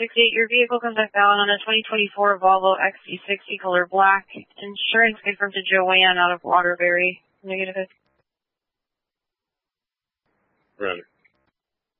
568, your vehicle comes back down on a 2024 Volvo XC60 color black. Insurance confirmed to Joanne out of Waterbury. Negative. Right.